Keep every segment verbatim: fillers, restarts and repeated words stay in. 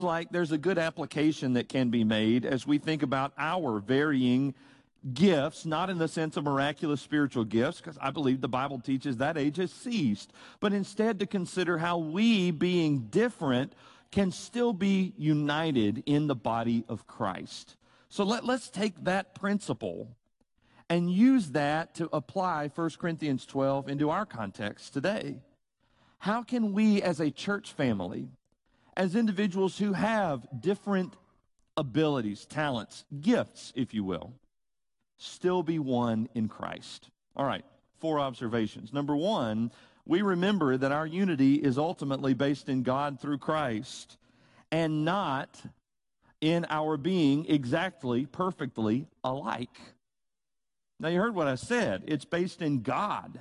like there's a good application that can be made as we think about our varying gifts, not in the sense of miraculous spiritual gifts, because I believe the Bible teaches that age has ceased, but instead to consider how we, being different, can still be united in the body of Christ. So let, let's take that principle and use that to apply First Corinthians twelve into our context today. How can we as a church family, as individuals who have different abilities, talents, gifts, if you will, still be one in Christ? All right, four observations. Number one, we remember that our unity is ultimately based in God through Christ and not in our being exactly, perfectly alike. Now, you heard what I said. It's based in God,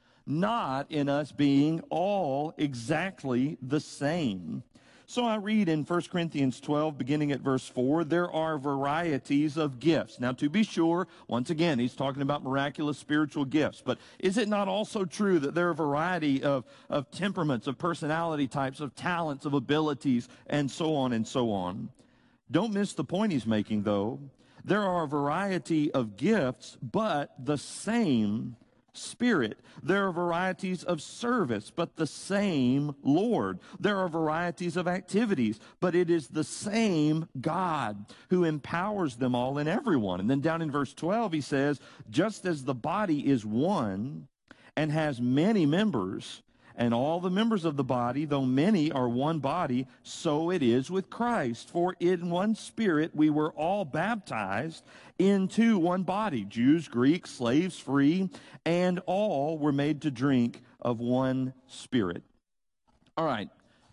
not in us being all exactly the same. So I read in First Corinthians twelve, beginning at verse four, there are varieties of gifts. Now, to be sure, once again, he's talking about miraculous spiritual gifts. But is it not also true that there are a variety of, of temperaments, of personality types, of talents, of abilities, and so on and so on? Don't miss the point he's making, though. There are a variety of gifts, but the same Spirit. There are varieties of service, but the same Lord. There are varieties of activities, but it is the same God who empowers them all in everyone. And then down in verse twelve, he says, just as the body is one and has many members, and all the members of the body, though many, are one body, so it is with Christ. For in one Spirit we were all baptized into one body, Jews, Greeks, slaves, free, and all were made to drink of one Spirit. All right,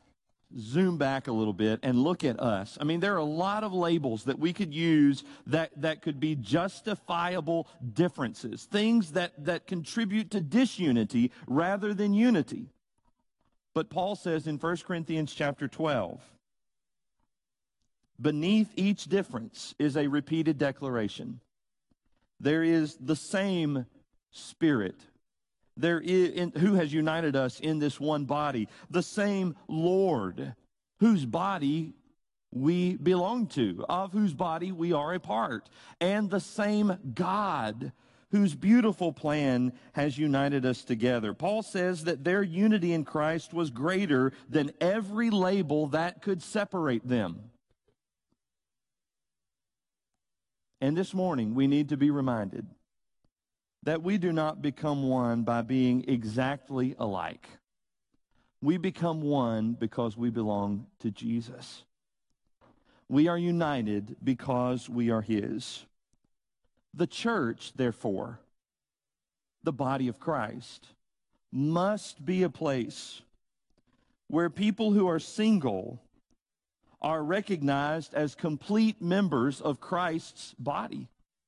zoom back a little bit and look at us. I mean, there are a lot of labels that we could use that, that could be justifiable differences, things that, that contribute to disunity rather than unity. But Paul says in First Corinthians chapter twelve, beneath each difference is a repeated declaration. There is the same Spirit. There is, in, who has united us in this one body, the same Lord, whose body we belong to, of whose body we are a part, and the same God, whose beautiful plan has united us together. Paul says that their unity in Christ was greater than every label that could separate them. And this morning, we need to be reminded that we do not become one by being exactly alike. We become one because we belong to Jesus. We are united because we are His. The church, therefore, the body of Christ, must be a place where people who are single are recognized as complete members of Christ's body,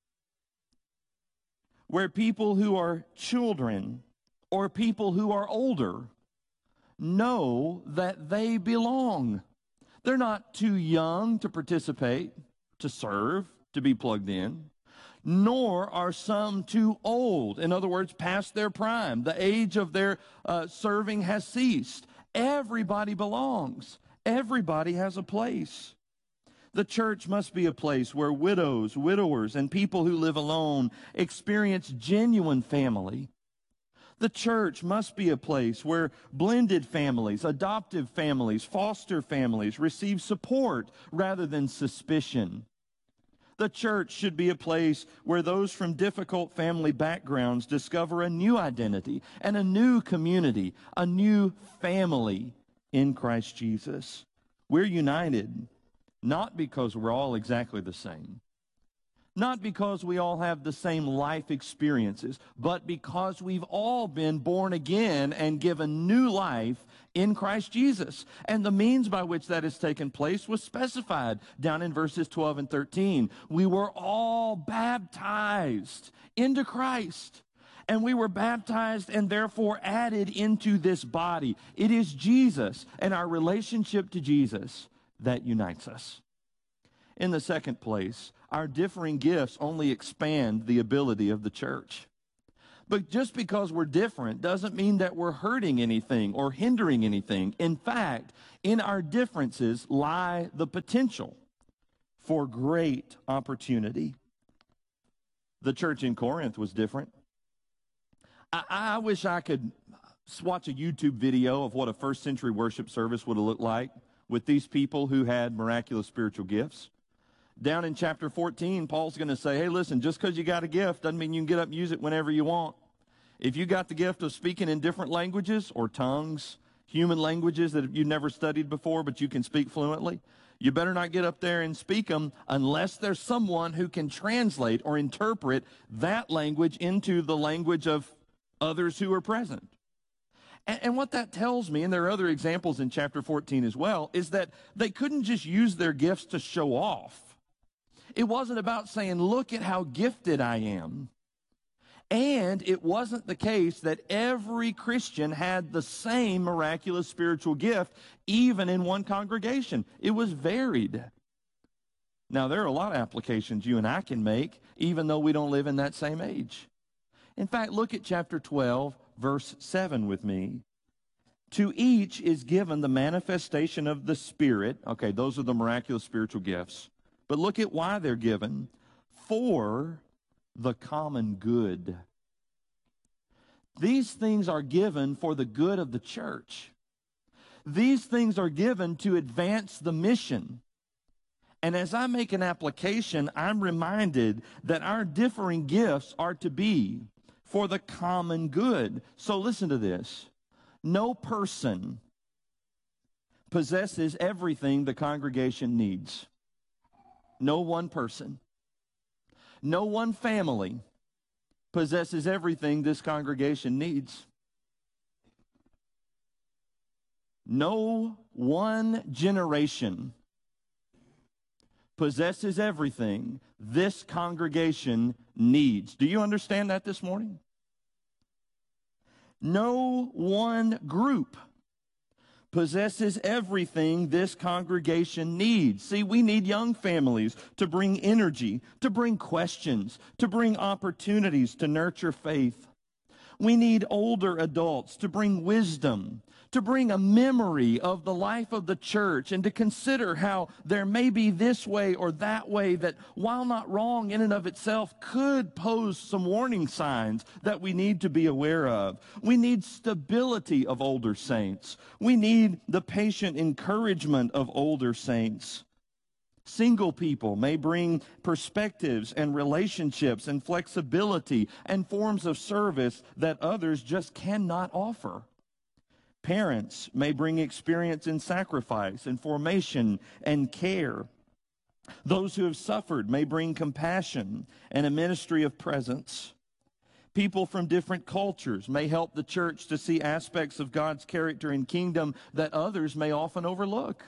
where people who are children or people who are older know that they belong. They're not too young to participate, to serve, to be plugged in, nor are some too old, in other words, past their prime. The age of their uh, serving has ceased. Everybody belongs. Everybody has a place. The church must be a place where widows, widowers, and people who live alone experience genuine family. The church must be a place where blended families, adoptive families, foster families receive support rather than suspicion. The church should be a place where those from difficult family backgrounds discover a new identity and a new community, a new family in Christ Jesus. We're united not because we're all exactly the same, not because we all have the same life experiences, but because we've all been born again and given new life in Christ Jesus. And the means by which that has taken place was specified down in verses twelve and thirteen. We were all baptized into Christ, and we were baptized and therefore added into this body. It is Jesus and our relationship to Jesus that unites us. In the second place, our differing gifts only expand the ability of the church. But just because we're different doesn't mean that we're hurting anything or hindering anything. In fact, in our differences lie the potential for great opportunity. The church in Corinth was different. I, I wish I could watch a YouTube video of what a first century worship service would have looked like with these people who had miraculous spiritual gifts. Down in chapter fourteen, Paul's going to say, hey, listen, just because you got a gift doesn't mean you can get up and use it whenever you want. If you got the gift of speaking in different languages or tongues, human languages that you've never studied before but you can speak fluently, you better not get up there and speak them unless there's someone who can translate or interpret that language into the language of others who are present. And, and what that tells me, and there are other examples in chapter fourteen as well, is that they couldn't just use their gifts to show off. It wasn't about saying, look at how gifted I am. And it wasn't the case that every Christian had the same miraculous spiritual gift, even in one congregation. It was varied. Now, there are a lot of applications you and I can make, even though we don't live in that same age. In fact, look at chapter twelve, verse seven with me. To each is given the manifestation of the Spirit. Okay, those are the miraculous spiritual gifts. But look at why they're given. For the common good. These things are given for the good of the church. These things are given to advance the mission. And as I make an application, I'm reminded that our differing gifts are to be for the common good. So listen to this. No person possesses everything the congregation needs. No one person. No one family possesses everything this congregation needs. No one generation possesses everything this congregation needs. Do you understand that this morning? No one group possesses everything this congregation needs. See, we need young families to bring energy, to bring questions, to bring opportunities to nurture faith. We need older adults to bring wisdom, to bring a memory of the life of the church, and to consider how there may be this way or that way that, while not wrong in and of itself, could pose some warning signs that we need to be aware of. We need stability of older saints. We need the patient encouragement of older saints. Single people may bring perspectives and relationships and flexibility and forms of service that others just cannot offer. Parents may bring experience in sacrifice and formation and care. Those who have suffered may bring compassion and a ministry of presence. People from different cultures may help the church to see aspects of God's character and kingdom that others may often overlook.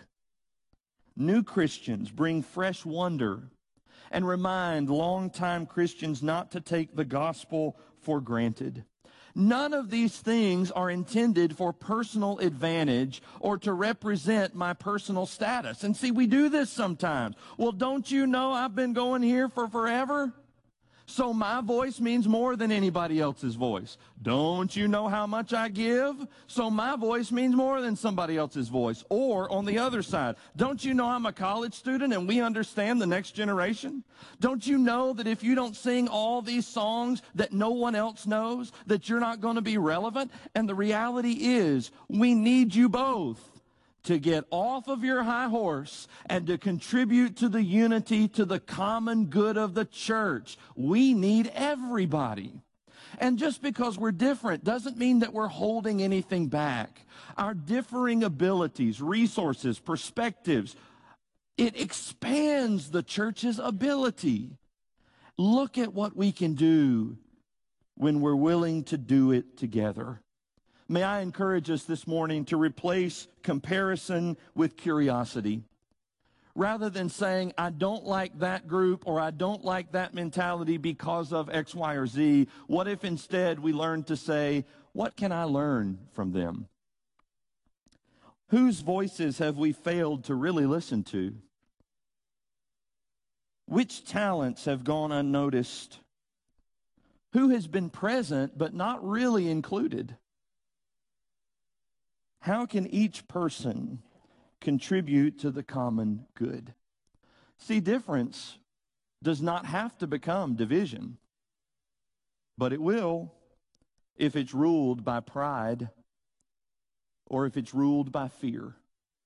New Christians bring fresh wonder and remind longtime Christians not to take the gospel for granted. None of these things are intended for personal advantage or to represent my personal status. And see, we do this sometimes. Well, don't you know I've been going here for forever? So my voice means more than anybody else's voice. Don't you know how much I give? So my voice means more than somebody else's voice. Or on the other side, don't you know I'm a college student and we understand the next generation? Don't you know that if you don't sing all these songs that no one else knows, that you're not going to be relevant? And the reality is, we need you both to get off of your high horse and to contribute to the unity, to the common good of the church. We need everybody. And just because we're different doesn't mean that we're holding anything back. Our differing abilities, resources, perspectives, it expands the church's ability. Look at what we can do when we're willing to do it together. May I encourage us this morning to replace comparison with curiosity. Rather than saying, I don't like that group or I don't like that mentality because of X, Y, or Z, what if instead we learn to say, what can I learn from them? Whose voices have we failed to really listen to? Which talents have gone unnoticed? Who has been present but not really included? How can each person contribute to the common good? See, difference does not have to become division, but it will if it's ruled by pride or if it's ruled by fear.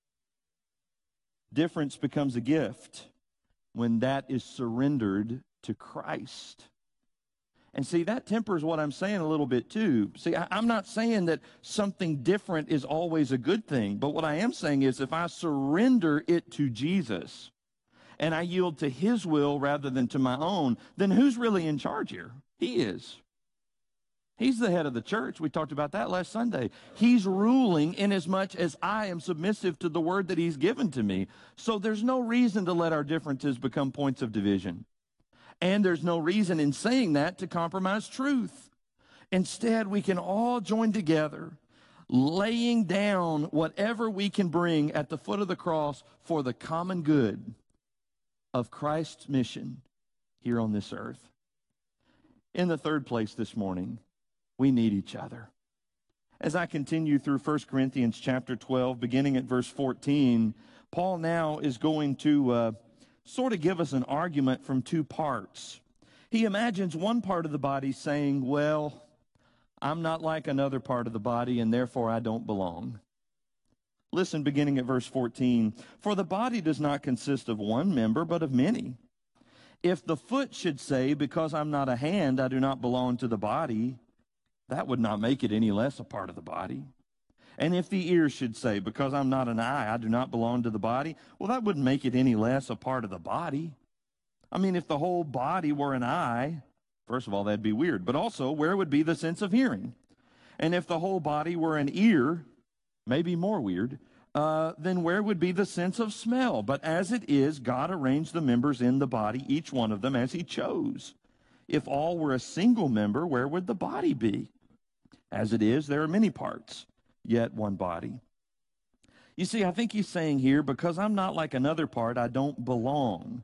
Difference becomes a gift when that is surrendered to Christ. And see, that tempers what I'm saying a little bit too. See, I, I'm not saying that something different is always a good thing, but what I am saying is if I surrender it to Jesus and I yield to his will rather than to my own, then who's really in charge here? He is. He's the head of the church. We talked about that last Sunday. He's ruling inasmuch as I am submissive to the word that he's given to me. So there's no reason to let our differences become points of division. And there's no reason in saying that to compromise truth. Instead, we can all join together, laying down whatever we can bring at the foot of the cross for the common good of Christ's mission here on this earth. In the third place this morning, we need each other. As I continue through First Corinthians chapter twelve, beginning at verse fourteen, Paul now is going to uh, sort of give us an argument from two parts. He imagines one part of the body saying, well, I'm not like another part of the body, and therefore I don't belong. Listen, beginning at verse fourteen, for the body does not consist of one member, but of many. If the foot should say, because I'm not a hand, I do not belong to the body, that would not make it any less a part of the body. And if the ear should say, because I'm not an eye, I do not belong to the body, well, that wouldn't make it any less a part of the body. I mean, if the whole body were an eye, first of all, that'd be weird. But also, where would be the sense of hearing? And if the whole body were an ear, maybe more weird, uh, then where would be the sense of smell? But as it is, God arranged the members in the body, each one of them as he chose. If all were a single member, where would the body be? As it is, there are many parts, yet one body. You see, I think he's saying here, because I'm not like another part, I don't belong.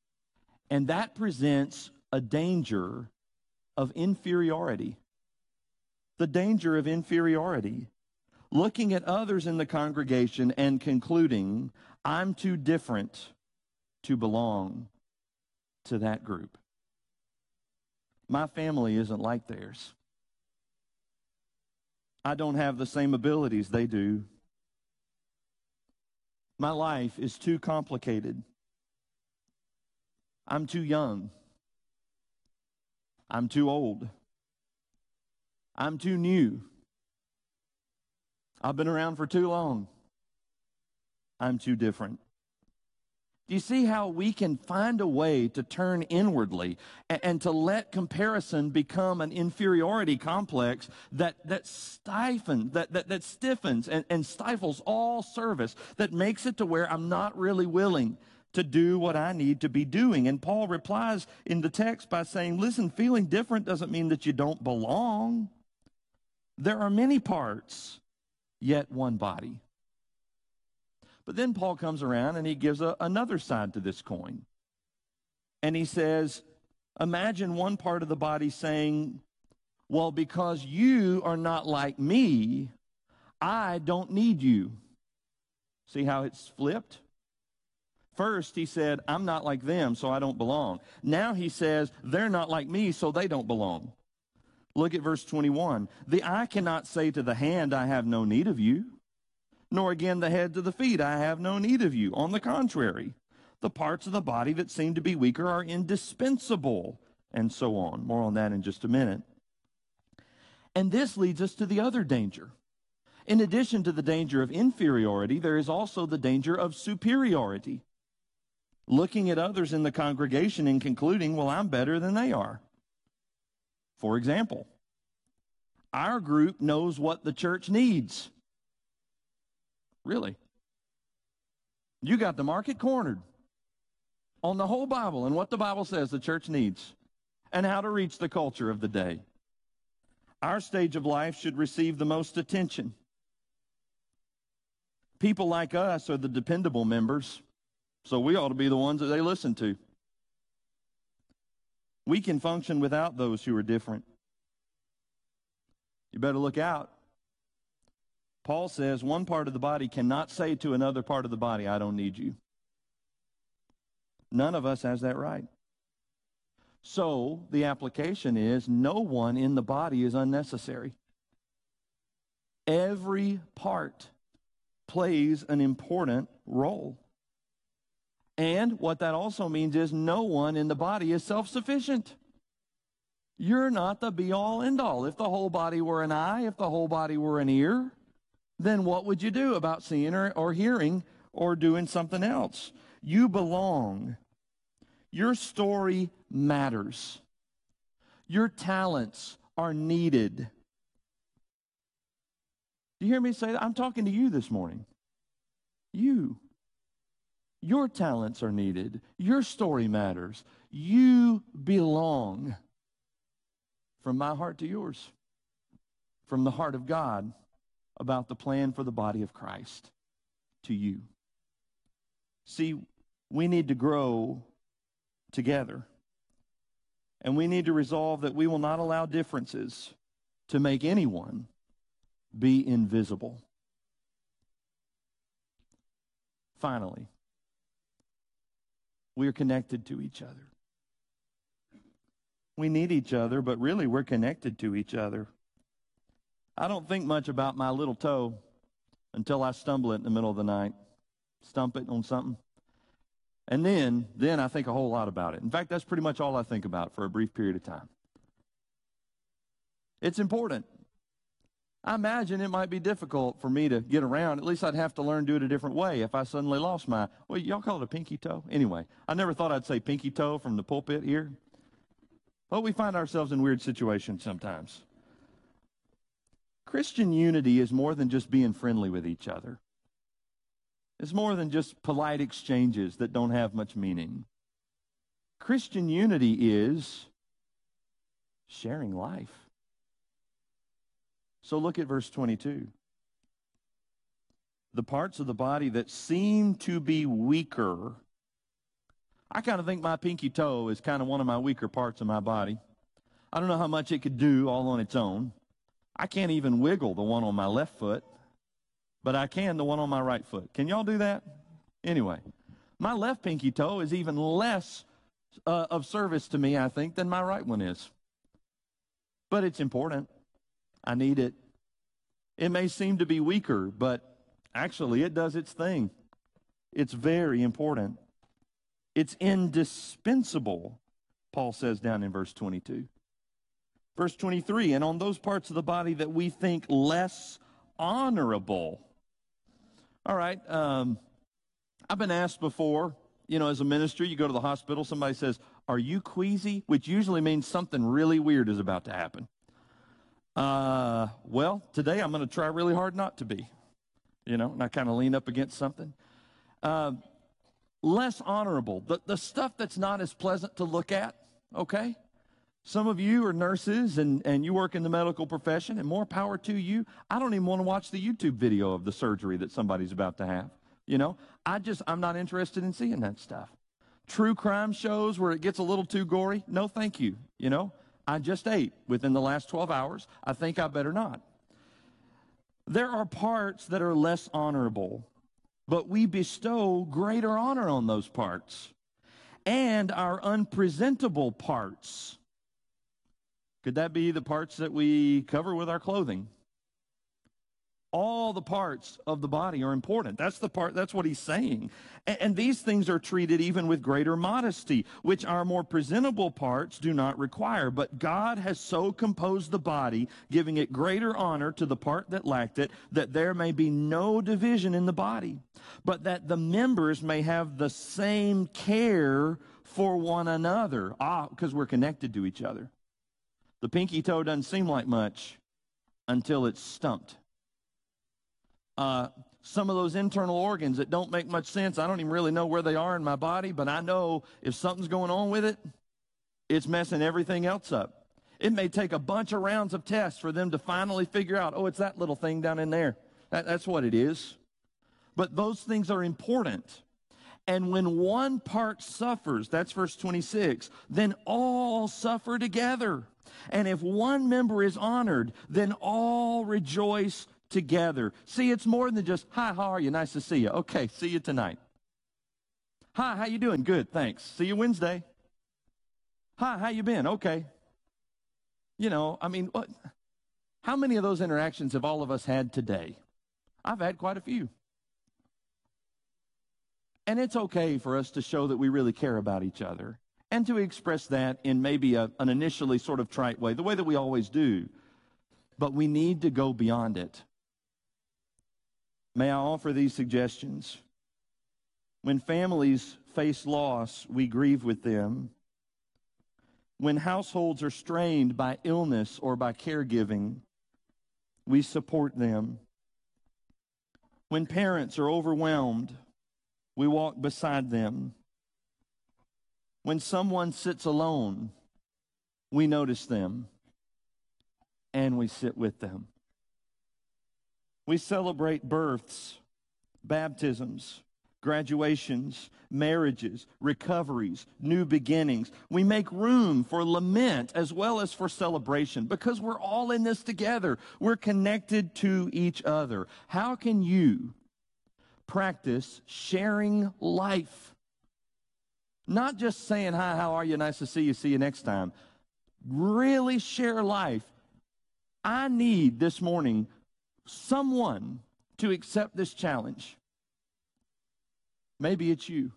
And that presents a danger of inferiority. The danger of inferiority. Looking at others in the congregation and concluding, I'm too different to belong to that group. My family isn't like theirs. I don't have the same abilities they do. My life is too complicated. I'm too young. I'm too old. I'm too new. I've been around for too long. I'm too different. Do you see how we can find a way to turn inwardly and, and to let comparison become an inferiority complex that, that stifles, that, that, that stiffens and, and stifles all service, that makes it to where I'm not really willing to do what I need to be doing? And Paul replies in the text by saying, listen, feeling different doesn't mean that you don't belong. There are many parts, yet one body. But then Paul comes around and he gives a, another side to this coin. And he says, imagine one part of the body saying, well, because you are not like me, I don't need you. See how it's flipped? First, he said, I'm not like them, so I don't belong. Now he says, they're not like me, so they don't belong. Look at verse twenty-one. The eye cannot say to the hand, I have no need of you, nor again the head to the feet, I have no need of you. On the contrary, the parts of the body that seem to be weaker are indispensable, and so on. More on that in just a minute. And this leads us to the other danger. In addition to the danger of inferiority, there is also the danger of superiority. Looking at others in the congregation and concluding, well, I'm better than they are. For example, our group knows what the church needs. Really? You got the market cornered on the whole Bible and what the Bible says the church needs and how to reach the culture of the day. Our stage of life should receive the most attention. People like us are the dependable members, so we ought to be the ones that they listen to. We can function without those who are different. You better look out. Paul says one part of the body cannot say to another part of the body, I don't need you. None of us has that right. So the application is no one in the body is unnecessary. Every part plays an important role. And what that also means is no one in the body is self-sufficient. You're not the be-all, end-all. If the whole body were an eye, if the whole body were an ear, then what would you do about seeing or, or hearing or doing something else? You belong. Your story matters. Your talents are needed. Do you hear me say that? I'm talking to you this morning. You. Your talents are needed. Your story matters. You belong. From my heart to yours. From the heart of God about the plan for the body of Christ to you. See, we need to grow together. And we need to resolve that we will not allow differences to make anyone be invisible. Finally, we are connected to each other. We need each other, but really we're connected to each other. I don't think much about my little toe until I stumble it in the middle of the night, stump it on something. And then, then I think a whole lot about it. In fact, that's pretty much all I think about for a brief period of time. It's important. I imagine it might be difficult for me to get around. At least I'd have to learn to do it a different way if I suddenly lost my, well, y'all call it a pinky toe? Anyway, I never thought I'd say pinky toe from the pulpit here. But we find ourselves in weird situations sometimes. Christian unity is more than just being friendly with each other. It's more than just polite exchanges that don't have much meaning. Christian unity is sharing life. So look at verse twenty-two. The parts of the body that seem to be weaker. I kind of think my pinky toe is kind of one of my weaker parts of my body. I don't know how much it could do all on its own. I can't even wiggle the one on my left foot, but I can the one on my right foot. Can y'all do that? Anyway, my left pinky toe is even less uh, of service to me, I think, than my right one is. But it's important. I need it. It may seem to be weaker, but actually it does its thing. It's very important. It's indispensable, Paul says down in verse twenty-two. Verse twenty-three, and on those parts of the body that we think less honorable. All right, um, I've been asked before, you know, as a minister, you go to the hospital, somebody says, are you queasy? Which usually means something really weird is about to happen. Uh, well, today I'm going to try really hard not to be, you know, and I kind of lean up against something. Uh, less honorable, the, the stuff that's not as pleasant to look at, okay? Some of you are nurses and, and you work in the medical profession, and more power to you. I don't even want to watch the YouTube video of the surgery that somebody's about to have. You know, I just, I'm not interested in seeing that stuff. True crime shows where it gets a little too gory, no thank you, you know. I just ate within the last twelve hours. I think I better not. There are parts that are less honorable, but we bestow greater honor on those parts. And our unpresentable parts. Could that be the parts that we cover with our clothing? All the parts of the body are important. That's the part, that's what he's saying. And, and these things are treated even with greater modesty, which our more presentable parts do not require. But God has so composed the body, giving it greater honor to the part that lacked it, that there may be no division in the body, but that the members may have the same care for one another. Ah, because we're connected to each other. The pinky toe doesn't seem like much until it's stumped. Uh, some of those internal organs that don't make much sense, I don't even really know where they are in my body, but I know if something's going on with it, it's messing everything else up. It may take a bunch of rounds of tests for them to finally figure out, oh, it's that little thing down in there. That, that's what it is. But those things are important. And when one part suffers, that's verse twenty-six, then all suffer together. And if one member is honored, then all rejoice together. See, it's more than just, hi, how are you? Nice to see you. Okay, see you tonight. Hi, how you doing? Good, thanks. See you Wednesday. Hi, how you been? Okay. You know, I mean, what? How many of those interactions have all of us had today? I've had quite a few. And it's okay for us to show that we really care about each other and to express that in maybe a, an initially sort of trite way, the way that we always do. But we need to go beyond it. May I offer these suggestions? When families face loss, we grieve with them. When households are strained by illness or by caregiving, we support them. When parents are overwhelmed, we walk beside them. When someone sits alone, we notice them and we sit with them. We celebrate births, baptisms, graduations, marriages, recoveries, new beginnings. We make room for lament as well as for celebration because we're all in this together. We're connected to each other. How can you practice sharing life? Not just saying, hi, how are you? Nice to see you. See you next time. Really share life. I need this morning someone to accept this challenge. Maybe it's you.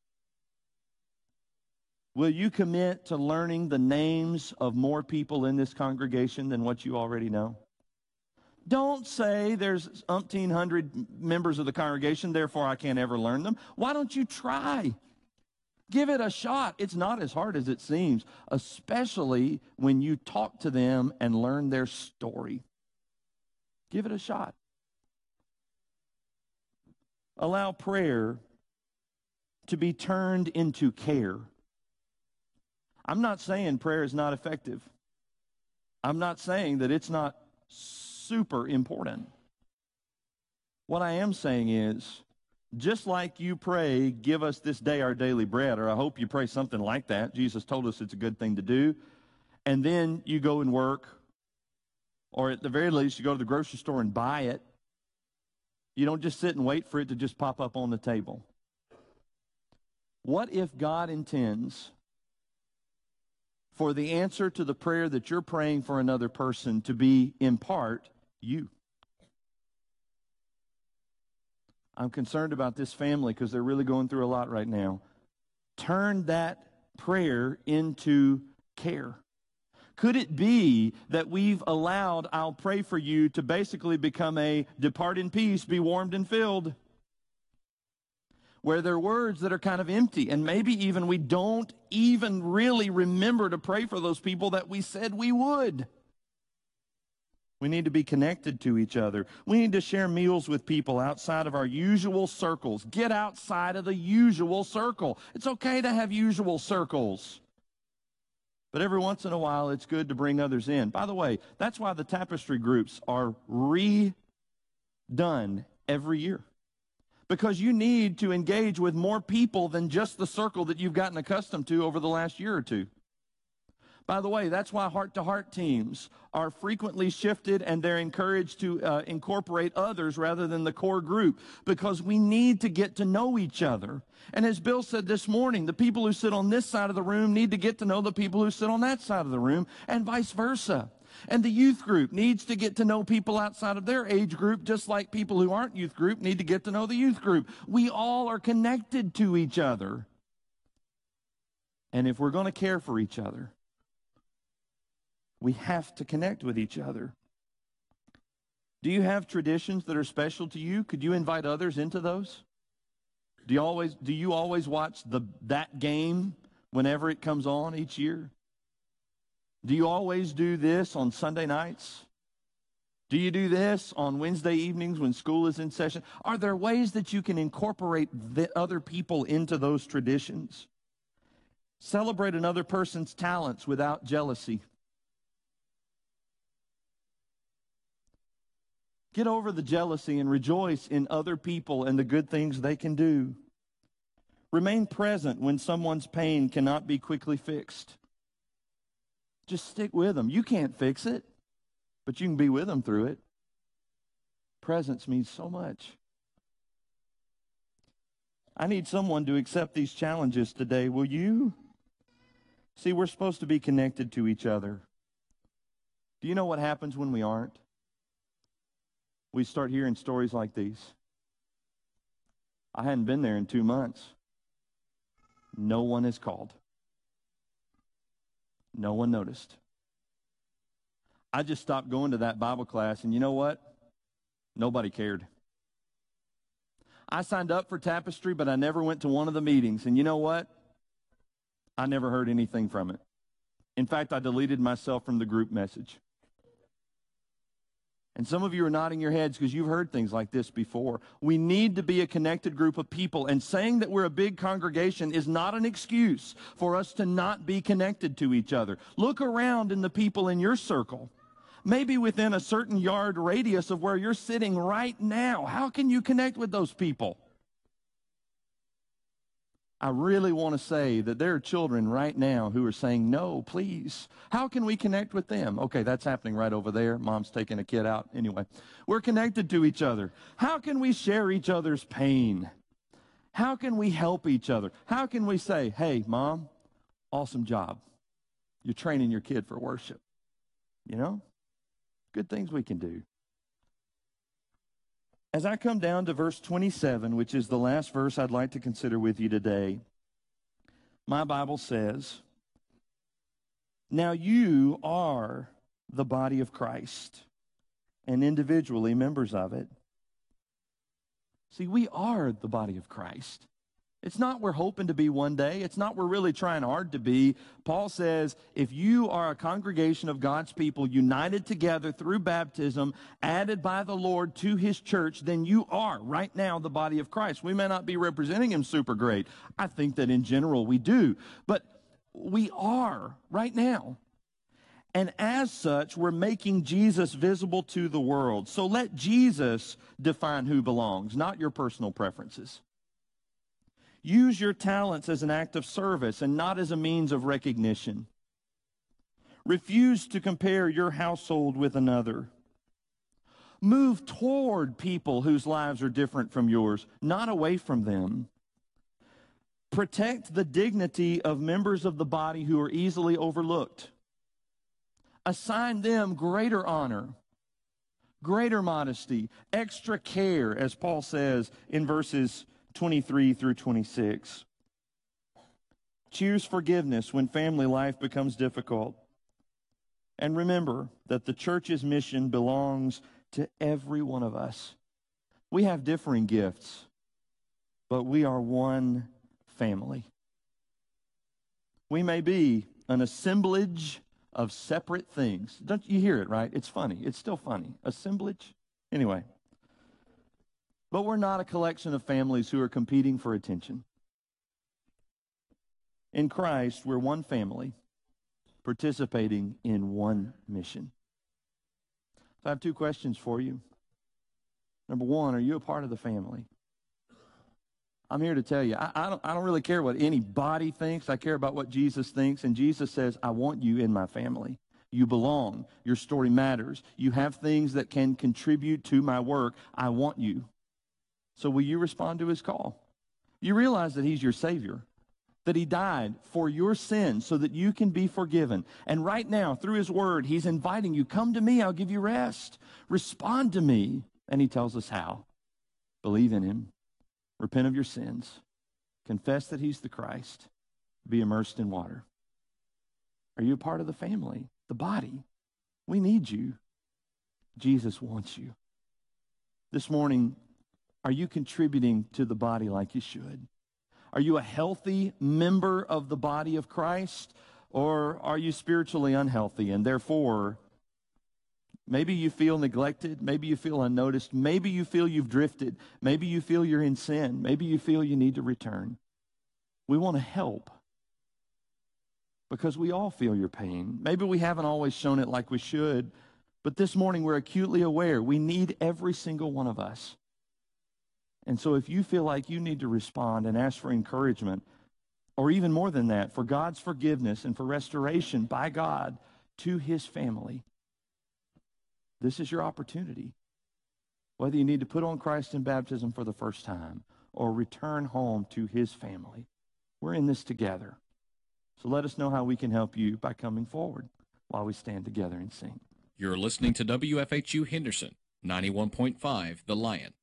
Will you commit to learning the names of more people in this congregation than what you already know? Don't say there's umpteen hundred members of the congregation, therefore I can't ever learn them. Why don't you try? Give it a shot. It's not as hard as it seems, especially when you talk to them and learn their story. Give it a shot. Allow prayer to be turned into care. I'm not saying prayer is not effective. I'm not saying that it's not super important. What I am saying is, just like you pray, give us this day our daily bread, or I hope you pray something like that. Jesus told us it's a good thing to do. And then you go and work, or at the very least, you go to the grocery store and buy it. You don't just sit and wait for it to just pop up on the table. What if God intends for the answer to the prayer that you're praying for another person to be, in part, you? I'm concerned about this family because they're really going through a lot right now. Turn that prayer into care. Could it be that we've allowed I'll pray for you to basically become a depart in peace, be warmed and filled, where there are words that are kind of empty, and maybe even we don't even really remember to pray for those people that we said we would? We need to be connected to each other. We need to share meals with people outside of our usual circles. Get outside of the usual circle. It's okay to have usual circles. But every once in a while, it's good to bring others in. By the way, that's why the tapestry groups are redone every year. Because you need to engage with more people than just the circle that you've gotten accustomed to over the last year or two. By the way, that's why heart-to-heart teams are frequently shifted, and they're encouraged to uh, incorporate others rather than the core group, because we need to get to know each other. And as Bill said this morning, the people who sit on this side of the room need to get to know the people who sit on that side of the room, and vice versa. And the youth group needs to get to know people outside of their age group, just like people who aren't youth group need to get to know the youth group. We all are connected to each other. And if we're going to care for each other, we have to connect with each other. Do you have traditions that are special to you? Could you invite others into those? Do you always do you always watch the that game whenever it comes on each year? Do you always do this on Sunday nights? Do you do this on Wednesday evenings when school is in session? Are there ways that you can incorporate the other people into those traditions? Celebrate another person's talents without jealousy. Get over the jealousy and rejoice in other people and the good things they can do. Remain present when someone's pain cannot be quickly fixed. Just stick with them. You can't fix it, but you can be with them through it. Presence means so much. I need someone to accept these challenges today. Will you? See, we're supposed to be connected to each other. Do you know what happens when we aren't? We start hearing stories like these. I hadn't been there in two months. No one is called. No one noticed. I just stopped going to that Bible class, and you know what? Nobody cared. I signed up for Tapestry, but I never went to one of the meetings, and you know what? I never heard anything from it. In fact, I deleted myself from the group message. And some of you are nodding your heads because you've heard things like this before. We need to be a connected group of people, and saying that we're a big congregation is not an excuse for us to not be connected to each other. Look around in the people in your circle, maybe within a certain yard radius of where you're sitting right now. How can you connect with those people? I really want to say that there are children right now who are saying, no, please. How can we connect with them? Okay, that's happening right over there. Mom's taking a kid out. Anyway, we're connected to each other. How can we share each other's pain? How can we help each other? How can we say, hey, Mom, awesome job. You're training your kid for worship. You know, good things we can do. As I come down to verse twenty-seven, which is the last verse I'd like to consider with you today, my Bible says, now you are the body of Christ, and individually members of it. See, we are the body of Christ. It's not we're hoping to be one day. It's not we're really trying hard to be. Paul says, if you are a congregation of God's people united together through baptism, added by the Lord to his church, then you are right now the body of Christ. We may not be representing him super great. I think that in general we do. But we are right now. And as such, we're making Jesus visible to the world. So let Jesus define who belongs, not your personal preferences. Use your talents as an act of service and not as a means of recognition. Refuse to compare your household with another. Move toward people whose lives are different from yours, not away from them. Protect the dignity of members of the body who are easily overlooked. Assign them greater honor, greater modesty, extra care, as Paul says in verses twenty-three through twenty-six. Choose forgiveness when family life becomes difficult. And remember that the church's mission belongs to every one of us. We have differing gifts, but we are one family. We may be an assemblage of separate things. Don't you hear it, right? It's funny. It's still funny. Assemblage. Anyway. But we're not a collection of families who are competing for attention. In Christ, we're one family participating in one mission. So I have two questions for you. Number one, are you a part of the family? I'm here to tell you, I, I, don't, I don't really care what anybody thinks. I care about what Jesus thinks. And Jesus says, I want you in my family. You belong. Your story matters. You have things that can contribute to my work. I want you. So will you respond to his call? You realize that he's your Savior, that he died for your sins so that you can be forgiven. And right now, through his word, he's inviting you, come to me, I'll give you rest. Respond to me. And he tells us how. Believe in him. Repent of your sins. Confess that he's the Christ. Be immersed in water. Are you a part of the family, the body? We need you. Jesus wants you. This morning, are you contributing to the body like you should? Are you a healthy member of the body of Christ? Or are you spiritually unhealthy and therefore maybe you feel neglected, maybe you feel unnoticed, maybe you feel you've drifted, maybe you feel you're in sin, maybe you feel you need to return. We want to help because we all feel your pain. Maybe we haven't always shown it like we should, but this morning we're acutely aware we need every single one of us. And so if you feel like you need to respond and ask for encouragement, or even more than that, for God's forgiveness and for restoration by God to his family, this is your opportunity. Whether you need to put on Christ in baptism for the first time or return home to his family, we're in this together. So let us know how we can help you by coming forward while we stand together and sing. You're listening to W F H U Henderson, ninety-one point five The Lion.